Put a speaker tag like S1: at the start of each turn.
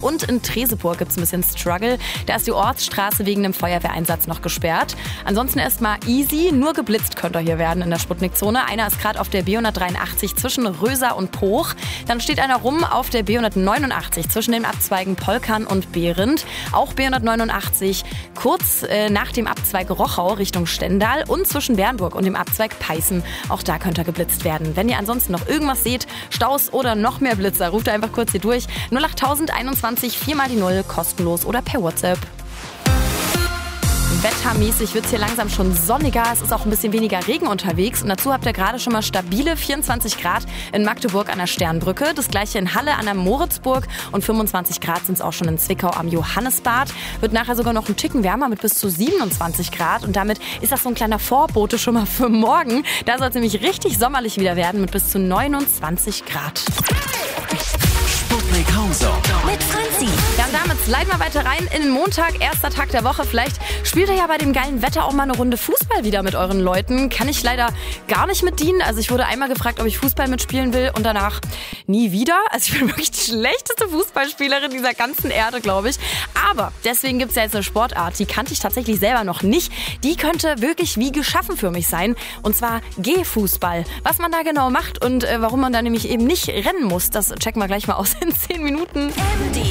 S1: und in Treseburg gibt es ein bisschen Struggle. Da ist die Ortsstraße wegen dem Feuerwehreinsatz noch gesperrt. Ansonsten erstmal easy, nur geblitzt könnt ihr hier werden in der Sputnik-Zone. Einer ist gerade auf der B183 zwischen Röser und Poch. Dann steht einer rum auf der B189 zwischen den Abzweigen Polkern und Behrendt. Auch B189 kurz nach dem Abzweig Rochau Richtung Stendal und zwischen Bernburg und dem Abzweig Peißen. Auch da könnt ihr geblitzt werden. Wenn ihr ansonsten noch irgendwas seht, Staus oder noch mehr Blitzer, ruft einfach kurz hier durch. 08021 4 mal die 0, kostenlos oder per WhatsApp. Wettermäßig wird es hier langsam schon sonniger. Es ist auch ein bisschen weniger Regen unterwegs. Und dazu habt ihr gerade schon mal stabile 24 Grad in Magdeburg an der Sternbrücke. Das gleiche in Halle an der Moritzburg. Und 25 Grad sind es auch schon in Zwickau am Johannesbad. Wird nachher sogar noch ein Ticken wärmer mit bis zu 27 Grad. Und damit ist das so ein kleiner Vorbote schon mal für morgen. Da soll es nämlich richtig sommerlich wieder werden mit bis zu 29 Grad.
S2: Sputnik Hauser
S1: Mit Franzi. Ja, und damit sliden wir weiter rein in den Montag, erster Tag der Woche. Vielleicht spielt ihr ja bei dem geilen Wetter auch mal eine Runde Fußball wieder mit euren Leuten. Kann ich leider gar nicht mit dienen. Also ich wurde einmal gefragt, ob ich Fußball mitspielen will und danach nie wieder. Also ich bin wirklich die schlechteste Fußballspielerin dieser ganzen Erde, glaube ich. Aber deswegen gibt es ja jetzt eine Sportart, die kannte ich tatsächlich selber noch nicht. Die könnte wirklich wie geschaffen für mich sein. Und zwar Gehfußball. Was man da genau macht und warum man da nämlich eben nicht rennen muss, das checken wir gleich mal aus in 10 Minuten.